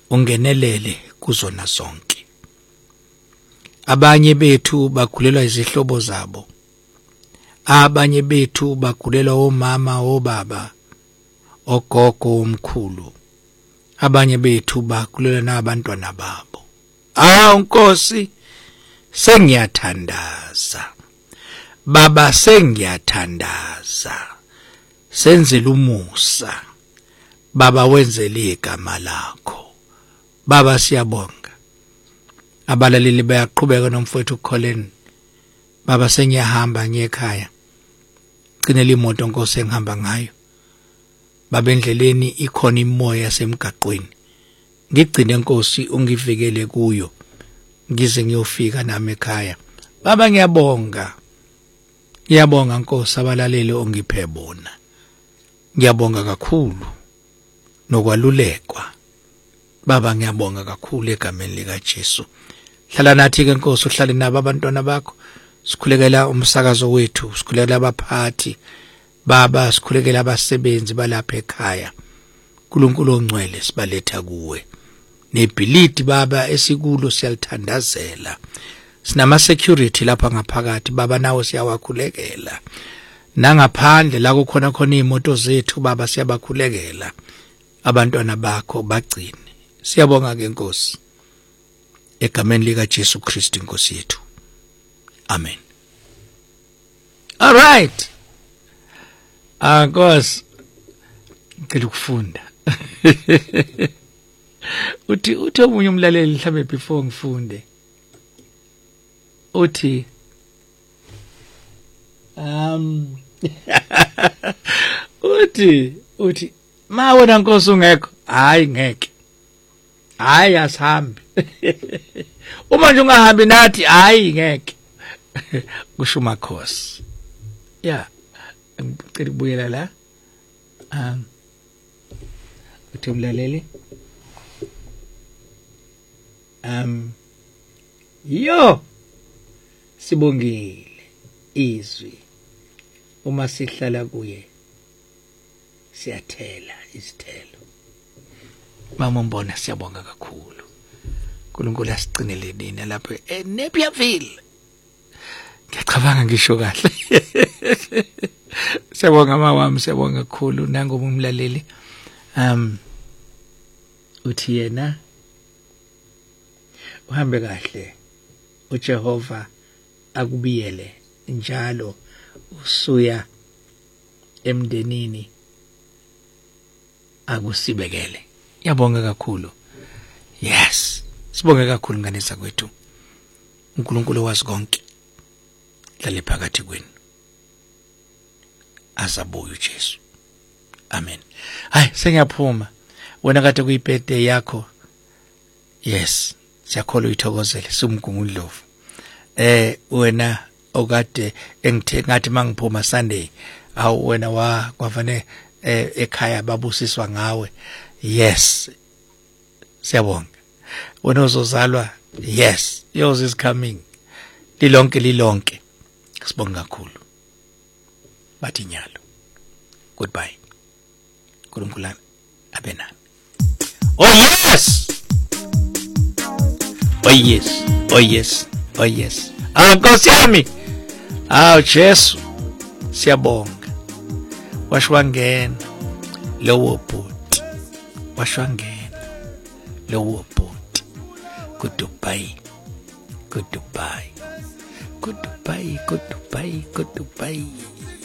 ungenelele kuzona zonke. Abanye bethu bagulelwa izihlobo zabo. Abanye bethu bagulelwa omama, obaba, ogogo, omkhulu. Abanye bethu bagulelwa nabantwana babo. Nkosi, sengiyathandaza. Baba, sengiyathandaza. Senzele umusa. Baba, wenzele igama lakho. Baba, siyabonga. Abalaleli bayaqhubeka nomfowethu Colin. Baba, sengiyahamba ngekhaya. Qinela imoto Nkosi engihamba ngayo. Baba, endleleni ikhona imoya yasemgaqweni. Ngigcine Nkosi, ungivikele kuyo ngize ngiyofika nami ekhaya. Baba, ngiyabonga. Ngiyabonga Nkosi abalaleli ongiphe bona. Ngiyabonga kakhulu nokwalulekwa. Baba, ngiyabonga kakhulu egameni lika Jesu. Hlala nathi ke Nkosi, uhlale nabo abantwana bakho. Sikhulekela umsakazo wethu, sikhulekela abaphathi. Baba, sikhulekela abasebenzi balapha ekhaya. uNkulunkulu ongcwele sibaletha kuwe. Nebhilidi Baba esikulo siyalithandazela. Sinama security lapha ngaphakathi Baba, nawe siyawakhulekela. Nangaphandle la kukhona imoto zethu Baba, siyabakhulekela. Abantwana bakho bagcine. Siyabonga ke Nkosi. Egameni lika Jesu Kristu Nkosi yethu. Amen. All right. Nkosi, ngicela ukufunda. Uthi omunye umlaleli mhlambe before ngifunde. Uthi uthi ma wena Nkosi ungekho, hayi ngeke. Hayi asihambi. Uma nje ungahambi nathi, hayi ngeke. Kusho uMakhosi. Yeah. Ngicela ukubuyela la. Uthi umlaleli. Yo. Sibongile izwi. Uma sihlala kuye siyathela isithelo. Mama Mbona, siyabonga kakhulu. uNkulunkulu asicinele nina lapho eNepiaville. Ngiyacabanga ngisho kahle. Siyabonga mama wami, siyabonga kakhulu nangoba umlaleli. Uthi yena uhambe kahle. uJehova akubiyele njalo usuya emndenini akusibekele. Yabonga kakhulu. Yes. Sibonge kakhulu ngane zakwethu. uNkulunkulu wazi konke. Dlale phakathi kwenu. Azabuye uJesu. Amen. Hayi, sengiyaphuma. Wena kade kuyibirthday yakho. Yes. Siyakholwa uyithokozele sumgungundlovu. Wena okade engithe ngathi mangiphuma Sunday, awu wena kwavane ekhaya babusiswa ngawe. Yes. Siyabonga. Wena uzozalwa, yes, yours is coming. Lilonke. Sibonga kakhulu. Bathi nyalo. Goodbye. uNkulunkulu abe nani. Oh yes. Oh yes. Oh yes. Oh yes. Nkosi yami. Jesu. Siyabonga. Washwangena lowo bhuti. Washwangena lowo bhuti. Goodbye. Goodbye. Goodbye. Goodbye. Goodbye.